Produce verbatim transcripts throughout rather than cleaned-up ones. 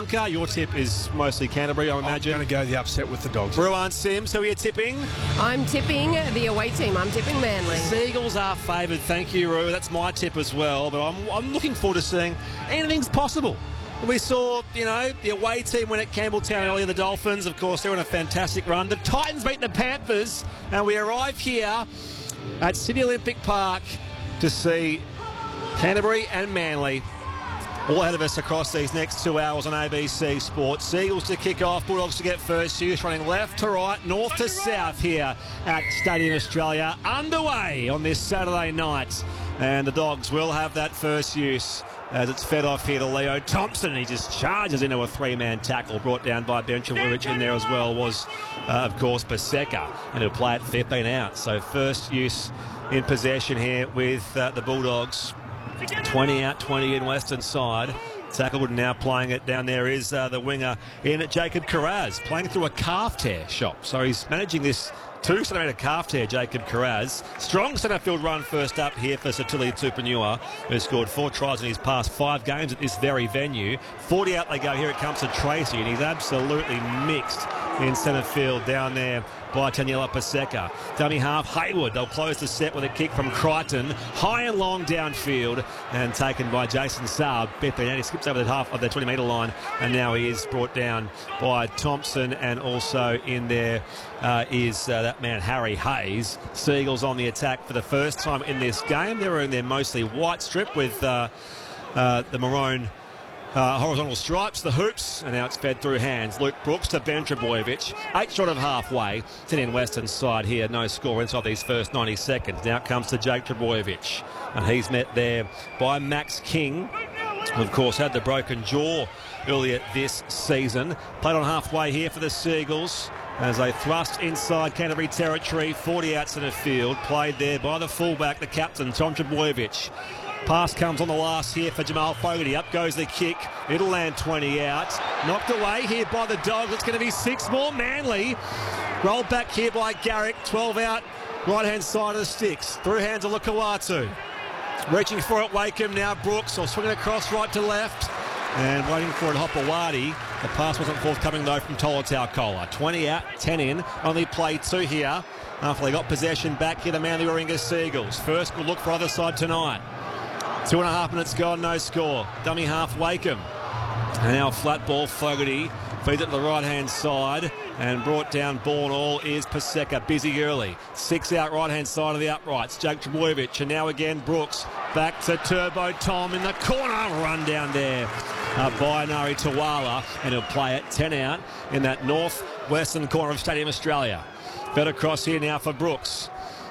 Bunker. Your tip is mostly Canterbury, I imagine. I'm going to go the upset with the Dogs. Ruan Sims, who are you tipping? I'm tipping the away team. I'm tipping Manly. Seagulls are favoured. Thank you, Roo. That's my tip as well. But I'm, I'm looking forward to seeing anything's possible. We saw, you know, the away team win at Campbelltown earlier, the Dolphins. Of course, they're on a fantastic run. The Titans beat the Panthers. And we arrive here at Sydney Olympic Park to see Canterbury and Manly all ahead of us across these next two hours on A B C Sports. Seagulls to kick off, Bulldogs to get first use, running left to right, north to south here at Stadium Australia. Underway on this Saturday night. And the Dogs will have that first use as it's fed off here to Leo Thompson. He just charges into a three-man tackle brought down by Ben Trbojevic. In there as well was, uh, of course, Paseka, and he'll play at fifteen out. So first use in possession here with uh, the Bulldogs. twenty out, twenty in Western side. Tacklewood now playing it down there is uh, the winger in Jacob Kiraz, playing through a calf tear shop. So he's managing this two centimetre calf tear, Jacob Kiraz. Strong centre field run first up here for Sitili Tupouniua, who scored four tries in his past five games at this very venue. forty out they go. Here it comes to Tracy, and he's absolutely mixed in centre field down there by Taniela Paseka. Dummy half, Hayward. They'll close the set with a kick from Crichton. High and long downfield and taken by Jason Saab. He skips over the half of the twenty metre line, and now he is brought down by Thompson, and also in there uh, is uh, that man Harry Hayes. Seagulls on the attack for the first time in this game. They're in their mostly white strip with uh, uh, the maroon Uh, horizontal stripes, the hoops, and now it's fed through hands. Luke Brooks to Ben Trbojevic. Eight short of halfway. Ten in Western side here. No score inside these first ninety seconds. Now it comes to Jake Trbojevic. And he's met there by Max King. Of course, had the broken jaw earlier this season. Played on halfway here for the Seagulls as they thrust inside Canterbury territory. forty out centre field. Played there by the fullback, the captain, Tom Trbojevic. Pass comes on the last here for Jamal Fogarty. Up goes the kick. It'll land twenty out. Knocked away here by the Dogs. It's going to be six more. Manly. Rolled back here by Garrick. twelve out. Right-hand side of the sticks. Through hands of Lukawatu. Reaching for it, Wakeham now. Brooks will swing it across right to left. And waiting for it, Hopewadi. The pass wasn't forthcoming, though, from Tolutau Kola. twenty out, ten in. Only played two here after they got possession back here, the Manly Warringah Seagulls. First, we'll look for other side tonight. Two and a half minutes gone, no score. Dummy half, Wakeham. And now flat ball, Fogarty feeds it to the right-hand side and brought down ball and all is Paseka. Busy early. Six out right-hand side of the uprights. Jake Trbojevic, and now again Brooks. Back to Turbo Tom in the corner. Run down there uh, by Nari Tawala, and he'll play it ten out in that north-western corner of Stadium Australia. Fed across here now for Brooks.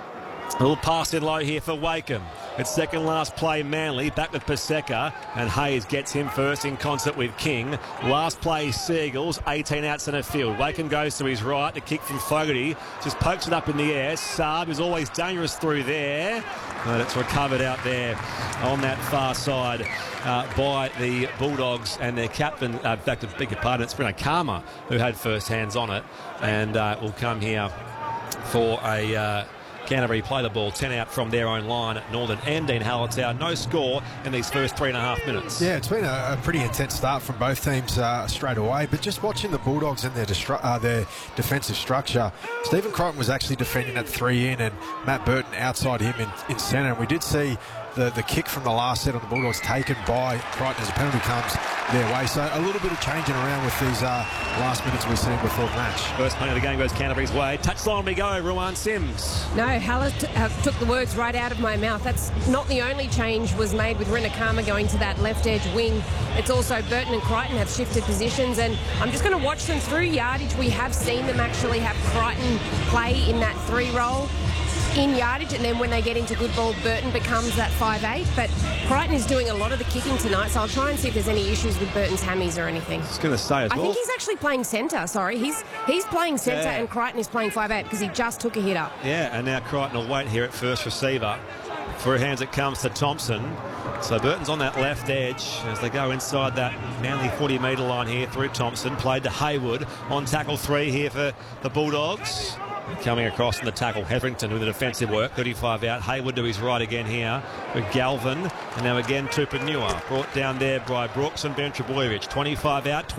A little pass in low here for Wakeham. It's second last play, Manly, back with Paseka, and Hayes gets him first in concert with King. Last play, Seagulls, eighteen out centre field. Wakeham goes to his right, the kick from Fogarty, just pokes it up in the air. Saab is always dangerous through there, but it's recovered out there on that far side uh, by the Bulldogs and their captain, uh, in fact, I beg your pardon, it's Bruno Karma who had first hands on it, and uh, will come here for a... Uh, Canterbury play the ball ten out from their own line at Northern and Dean Hallertau. No score in these first three and a half minutes. Yeah, it's been a, a pretty intense start from both teams uh, straight away, but just watching the Bulldogs and their, uh, their defensive structure, Stephen Crichton was actually defending at three in and Matt Burton outside him in, in centre, and we did see the, the kick from the last set on the Bulldogs taken by Crichton as a penalty comes their way. So a little bit of changing around with these uh, last minutes we've seen before the match. First play of the game goes Canterbury's way. Touchline we go, Ruan Sims. No, Hallett uh, took the words right out of my mouth. That's not the only change was made with Rinakama going to that left edge wing. It's also Burton and Crichton have shifted positions, and I'm just going to watch them through yardage. We have seen them actually have Crichton play in that three role in yardage, and then when they get into good ball, Burton becomes that five eight. But Crichton is doing a lot of the kicking tonight, so I'll try and see if there's any issues with Burton's hammies or anything. I was going to say as I well. think he's actually playing centre, sorry. He's he's playing centre, Yeah. and Crichton is playing five eight because he just took a hit up. Yeah, and now Crichton will wait here at first receiver. Through hands it comes to Thompson. So Burton's on that left edge as they go inside that Manly forty metre line here through Thompson. Played to Hayward on tackle three here for the Bulldogs. Coming across in the tackle, Hetherington with the defensive work, thirty-five out. Hayward to his right again here with Galvin. And now again Tupouniua, brought down there by Brooks and Ben Trbojevic. twenty-five out.